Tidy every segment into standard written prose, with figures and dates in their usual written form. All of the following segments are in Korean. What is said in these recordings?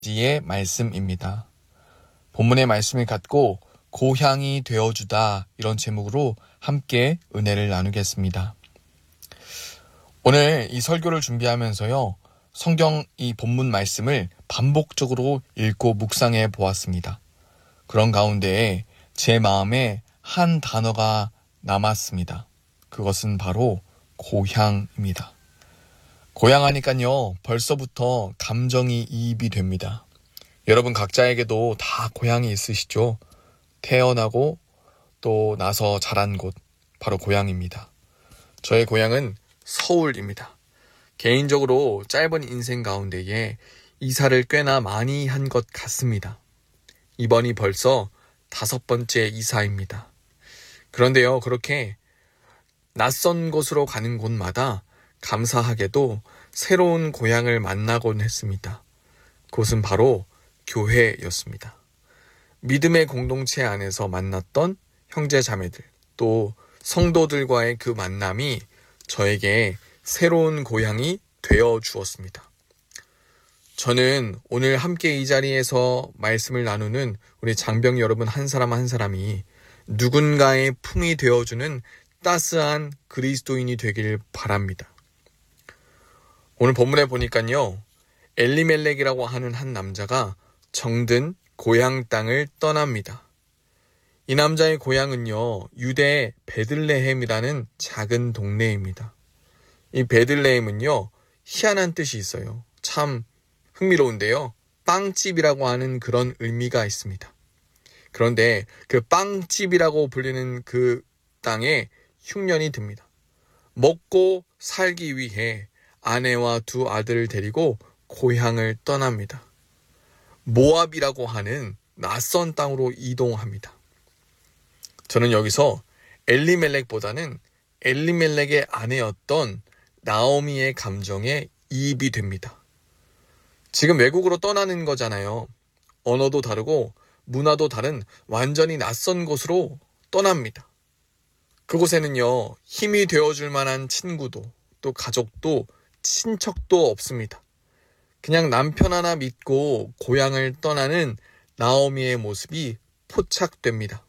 의 말씀입니다. 본문의 말씀을 갖고 고향이 되어주다 이런 제목으로 함께 은혜를 나누겠습니다. 오늘 이 설교를 준비하면서요. 성경 이 본문 말씀을 반복적으로 읽고 묵상해 보았습니다. 그런 가운데에 제 마음에 한 단어가 남았습니다. 그것은 바로 고향입니다. 고향하니까요, 벌써부터 감정이 이입이 됩니다. 여러분 각자에게도 다 고향이 있으시죠? 태어나고 또 나서 자란 곳, 바로 고향입니다. 저의 고향은 서울입니다. 개인적으로 짧은 인생 가운데에 이사를 꽤나 많이 한 것 같습니다. 이번이 벌써 5번째 이사입니다. 그런데요, 그렇게 낯선 곳으로 가는 곳마다 감사하게도 새로운 고향을 만나곤 했습니다. 그것은 바로 교회였습니다. 믿음의 공동체 안에서 만났던 형제 자매들, 또 성도들과의 그 만남이 저에게 새로운 고향이 되어 주었습니다. 저는 오늘 함께 이 자리에서 말씀을 나누는 우리 장병 여러분 한 사람 한 사람이 누군가의 품이 되어주는 따스한 그리스도인이 되길 바랍니다. 오늘 본문에 보니까요, 엘리멜렉이라고 하는 한 남자가 정든 고향 땅을 떠납니다. 이 남자의 고향은요, 유대의 베들레헴이라는 작은 동네입니다. 이 베들레헴은요, 희한한 뜻이 있어요. 참 흥미로운데요. 빵집이라고 하는 그런 의미가 있습니다. 그런데 그 빵집이라고 불리는 그 땅에 흉년이 듭니다. 먹고 살기 위해 아내와 2 아들을 데리고 고향을 떠납니다. 모압이라고 하는 낯선 땅으로 이동합니다. 저는 여기서 엘리멜렉보다는 엘리멜렉의 아내였던 나오미의 감정에 이입이 됩니다. 지금 외국으로 떠나는 거잖아요. 언어도 다르고 문화도 다른 완전히 낯선 곳으로 떠납니다. 그곳에는요, 힘이 되어줄 만한 친구도 또 가족도 친척도 없습니다. 그냥 남편 하나 믿고 고향을 떠나는 나오미의 모습이 포착됩니다.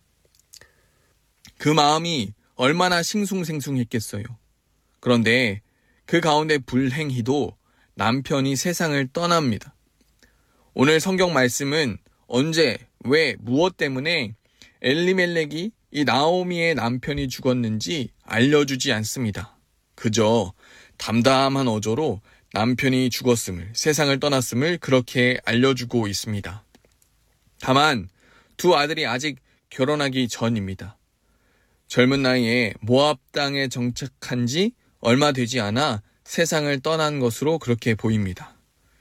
그 마음이 얼마나 싱숭생숭했겠어요. 그런데 그 가운데 불행히도 남편이 세상을 떠납니다. 오늘 성경 말씀은 언제, 왜, 무엇 때문에 엘리멜렉이 이 나오미의 남편이 죽었는지 알려주지 않습니다. 그저 담담한 어조로 남편이 죽었음을, 세상을 떠났음을 그렇게 알려주고 있습니다. 다만 2 아들이 아직 결혼하기 전입니다. 젊은 나이에 모압 땅에 정착한 지 얼마 되지 않아 세상을 떠난 것으로 그렇게 보입니다.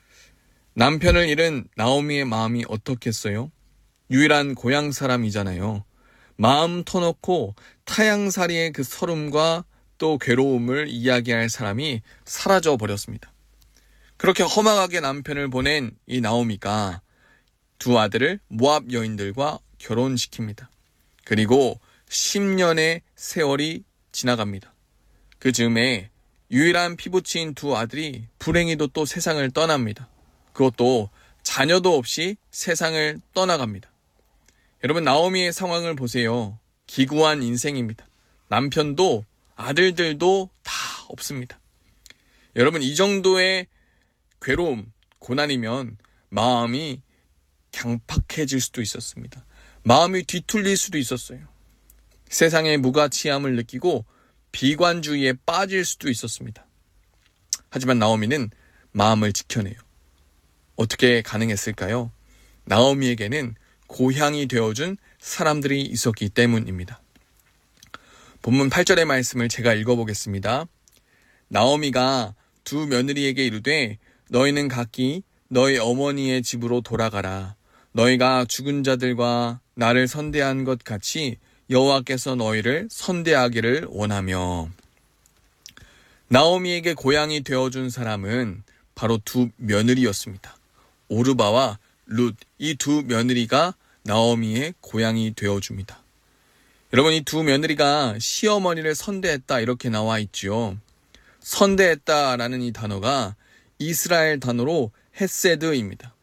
남편을 잃은 나오미의 마음이 어떻겠어요? 유일한 고향 사람이잖아요. 마음 터놓고 타향살이의 그 서름과 또 괴로움을 이야기할 사람이 사라져 버렸습니다. 그렇게 허망하게 남편을 보낸 이 나오미가 2 아들을 모압 여인들과 결혼시킵니다. 그리고 10년의 세월이 지나갑니다. 그 즈음에 유일한 피부치인 2 아들이 불행히도 또 세상을 떠납니다. 그것도 자녀도 없이 세상을 떠나갑니다. 여러분, 나오미의 상황을 보세요. 기구한 인생입니다. 남편도 아들들도 다 없습니다. 여러분, 이 정도의 괴로움, 고난이면 마음이 강팍해질 수도 있었습니다. 마음이 뒤틀릴 수도 있었어요. 세상의 무가치함을 느끼고 비관주의에 빠질 수도 있었습니다. 하지만 나오미는 마음을 지켜내요. 어떻게 가능했을까요? 나오미에게는 고향이 되어준 사람들이 있었기 때문입니다. 본문 8절의 말씀을 제가 읽어보겠습니다. 나오미가 2 며느리에게 이르되 너희는 각기 너희 어머니의 집으로 돌아가라. 너희가 죽은 자들과 나를 선대한 것 같이 여호와께서 너희를 선대하기를 원하며. 나오미에게 고향이 되어준 사람은 바로 2 며느리였습니다. 오르바와 룻, 이 2 며느리가 나오미의 고향이 되어줍니다. 여러분, 이 2 며느리가 시어머니를 선대했다 이렇게 나와 있지요. 선대했다라는 이 단어가 이스라엘 단어로 헤세드입니다.